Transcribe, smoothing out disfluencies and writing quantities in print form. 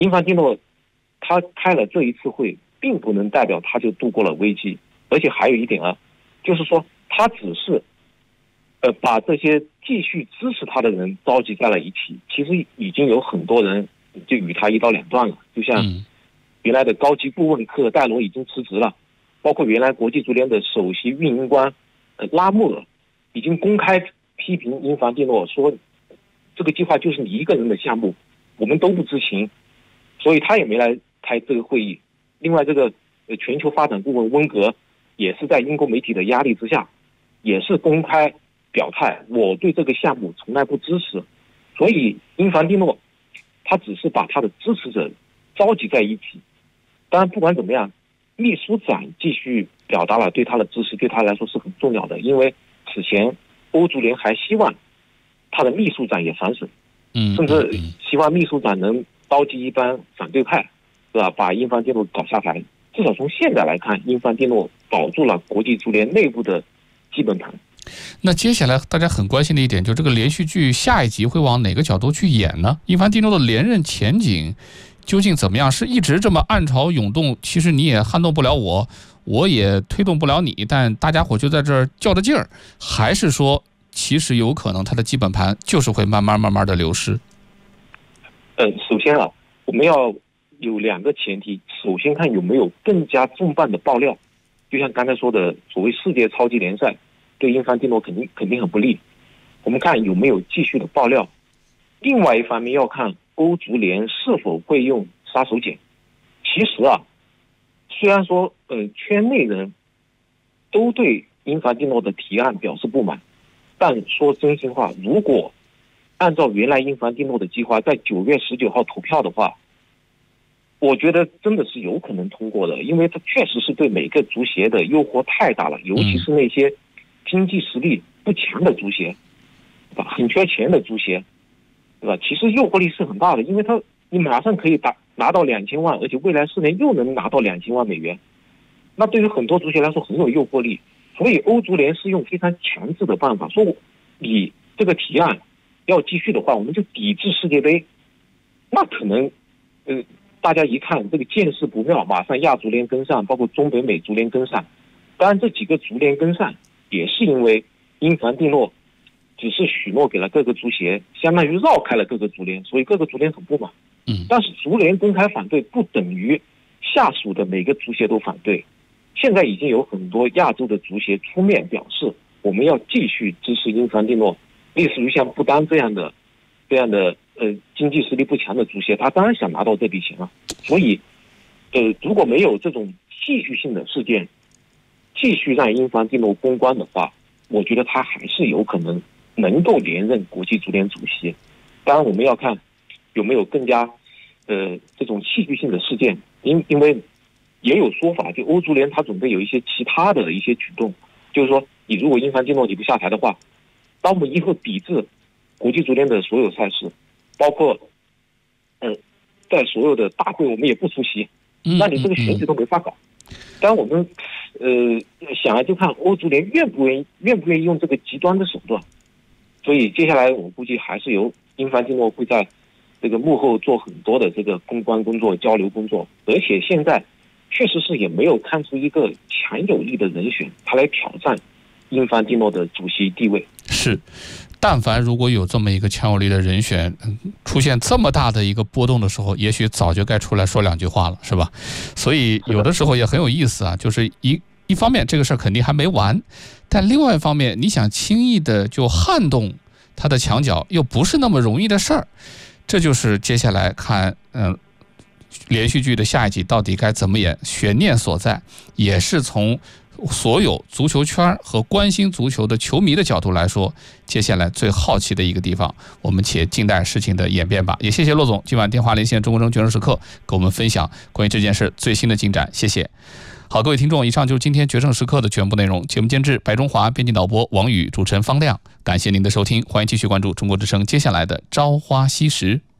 英凡蒂诺他开了这一次会，并不能代表他就度过了危机。而且还有一点啊，就是说他只是把这些继续支持他的人召集在了一起，其实已经有很多人就与他一刀两断了。就像原来的高级顾问科尔戴罗已经辞职了，包括原来国际足联的首席运营官拉穆尔已经公开批评英凡蒂诺，说这个计划就是你一个人的项目，我们都不知情，所以他也没来开这个会议。另外，这个全球发展顾问温格也是在英国媒体的压力之下，也是公开表态，我对这个项目从来不支持。所以英凡蒂诺他只是把他的支持者召集在一起。当然不管怎么样，秘书长继续表达了对他的支持，对他来说是很重要的，因为此前欧足联还希望他的秘书长也反省，甚至希望秘书长能召集一帮反对派，对吧？把英凡蒂诺搞下台。至少从现在来看，英凡蒂诺保住了国际足联内部的基本盘。 那接下来大家很关心的一点，就是这个连续剧下一集会往哪个角度去演呢？英凡蒂诺的连任前景究竟怎么样？是一直这么暗潮涌动，其实你也撼动不了我，我也推动不了你，但大家伙就在这儿较着劲儿，还是说其实有可能它的基本盘就是会慢慢的流失？ 首先啊，我们要有两个前提，首先看有没有更加重磅的爆料，就像刚才说的，所谓世界超级联赛对英凡蒂诺肯定很不利，我们看有没有继续的爆料。另外一方面要看欧足联是否会用杀手锏。其实啊，虽然说圈内人都对英凡蒂诺的提案表示不满，但说真心话，如果按照原来英凡蒂诺的计划在9月19号投票的话，我觉得真的是有可能通过的，因为它确实是对每个足协的诱惑太大了，尤其是那些经济实力不强的足协，对吧？很缺钱的足协，对吧？其实诱惑力是很大的，因为你马上可以拿到2000万，而且未来4年又能拿到2000万美元，那对于很多足协来说很有诱惑力。所以欧足联是用非常强制的办法，说你这个提案要继续的话，我们就抵制世界杯。那可能大家一看这个见势不妙，马上亚足联跟上，包括中北美足联跟上。当然这几个足联跟上也是因为英凡蒂诺只是许诺给了各个足协，相当于绕开了各个足联，所以各个足联很不满。但是足联公开反对不等于下属的每个足协都反对。现在已经有很多亚洲的足协出面表示，我们要继续支持英凡蒂诺，类似于像不丹这样的经济实力不强的足协，他当然想拿到这笔钱了。所以如果没有这种戏剧性的事件继续让英凡蒂诺公关的话，我觉得他还是有可能能够连任国际足联主席。当然我们要看有没有更加这种戏剧性的事件，因为也有说法，就欧足联他准备有一些其他的一些举动，就是说你如果英凡蒂诺你不下台的话，当我们以后抵制国际足联的所有赛事，包括在所有的大会我们也不出席，那你这个选举都没法搞。当然我们想来就看欧足联愿不愿意用这个极端的手段。所以接下来我估计还是由英凡蒂诺会在这个幕后做很多的这个公关工作、交流工作，而且现在确实是也没有看出一个强有力的人选，他来挑战英凡蒂诺的主席地位。 是，但凡如果有这么一个强有力的人选出现这么大的一个波动的时候，也许早就该出来说两句话了，是吧？所以有的时候也很有意思啊，就是一方面这个事儿肯定还没完，但另外一方面你想轻易的就撼动他的墙角又不是那么容易的事儿。这就是接下来看连续剧的下一集到底该怎么演，悬念所在，也是从所有足球圈和关心足球的球迷的角度来说，接下来最好奇的一个地方，我们且静待事情的演变吧。也谢谢骆总今晚电话连线中国决胜时刻，给我们分享关于这件事最新的进展，谢谢。好，各位听众，以上就是今天决胜时刻的全部内容。节目监制白中华，编辑导播王宇，主持人方亮。感谢您的收听，欢迎继续关注中国之声接下来的朝花夕拾。